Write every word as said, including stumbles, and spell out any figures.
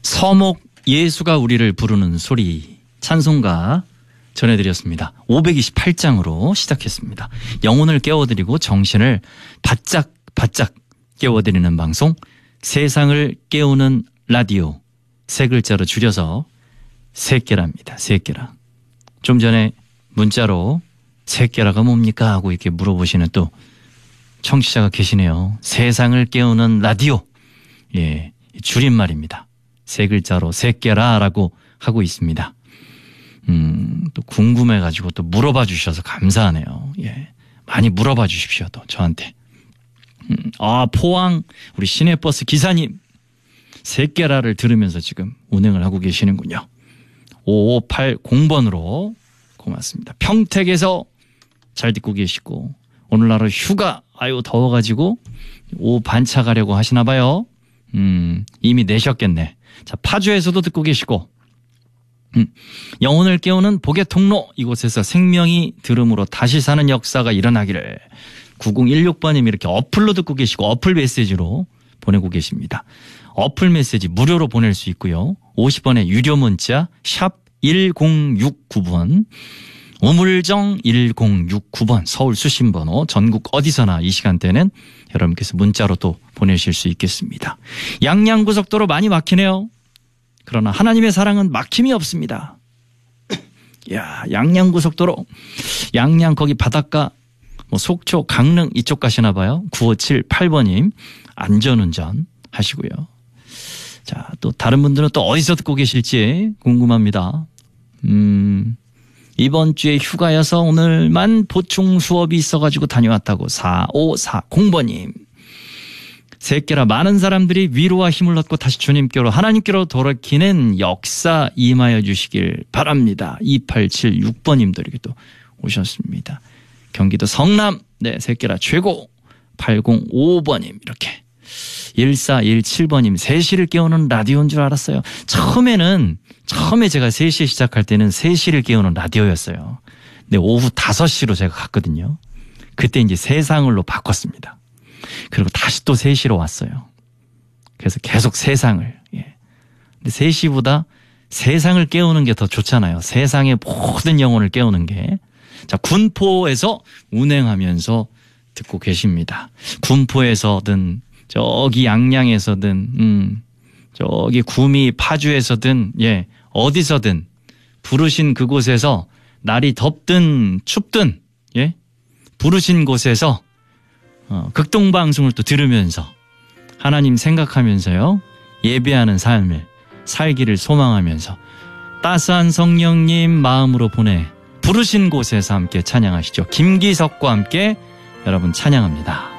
서목 예수가 우리를 부르는 소리 찬송가 전해드렸습니다. 오백이십팔 장으로 시작했습니다. 영혼을 깨워드리고 정신을 바짝 바짝 깨워드리는 방송, 세상을 깨우는 라디오, 세 글자로 줄여서 세깨라입니다. 세깨라. 좀 전에 문자로 세깨라가 뭡니까 하고 이렇게 물어보시는 또 청취자가 계시네요. 세상을 깨우는 라디오, 예, 줄임말입니다. 세 글자로 세깨라라고 하고 있습니다. 음, 또 궁금해가지고 또 물어봐 주셔서 감사하네요. 예, 많이 물어봐 주십시오. 또 저한테. 음, 아, 포항 우리 시내버스 기사님 세깨라를 들으면서 지금 운행을 하고 계시는군요. 오오팔공 번으로 고맙습니다. 평택에서 잘 듣고 계시고 오늘 하루 휴가 아유 더워가지고 오후 반차 가려고 하시나 봐요. 음, 이미 내셨겠네. 자, 파주에서도 듣고 계시고 음, 영혼을 깨우는 복의 통로, 이곳에서 생명이 들음으로 다시 사는 역사가 일어나기를. 구공일육 번님 이렇게 어플로 듣고 계시고 어플 메시지로 보내고 계십니다. 어플 메시지 무료로 보낼 수 있고요. 오십 원의 유료 문자 샵 일공육구 번, 우물정 일공육구 번, 서울 수신번호, 전국 어디서나 이 시간대는 여러분께서 문자로 또 보내실 수 있겠습니다. 양양고속도로 많이 막히네요. 그러나 하나님의 사랑은 막힘이 없습니다. 야, 양양고속도로, 양양 거기 바닷가, 뭐 속초, 강릉 이쪽 가시나 봐요. 구오칠팔 번님 안전운전 하시고요. 자, 또 다른 분들은 또 어디서 듣고 계실지 궁금합니다. 음, 이번 주에 휴가여서 오늘만 보충 수업이 있어가지고 다녀왔다고 사오사공 번님. 세깨라 많은 사람들이 위로와 힘을 얻고 다시 주님께로 하나님께로 돌아키는 역사 임하여 주시길 바랍니다. 이팔칠육 번님도 이렇게 또 오셨습니다. 경기도 성남, 네, 세깨라 최고. 팔공오오 번님 이렇게. 일사일칠 번님 세 시를 깨우는 라디오인 줄 알았어요. 처음에는 처음에 제가 세 시에 시작할 때는 세 시를 깨우는 라디오였어요. 근데 오후 다섯 시로 제가 갔거든요. 그때 이제 세상을로 바꿨습니다. 그리고 다시 또 세 시로 왔어요. 그래서 계속 세상을. 예. 근데 세 시보다 세상을 깨우는 게 더 좋잖아요. 세상의 모든 영혼을 깨우는 게. 자, 군포에서 운행하면서 듣고 계십니다. 군포에서든 저기 양양에서든 음, 저기 구미 파주에서든 예, 어디서든 부르신 그곳에서 날이 덥든 춥든 예, 부르신 곳에서 어, 극동방송을 또 들으면서 하나님 생각하면서요, 예배하는 삶을 살기를 소망하면서 따스한 성령님 마음으로 보내 부르신 곳에서 함께 찬양하시죠. 김기석과 함께 여러분 찬양합니다.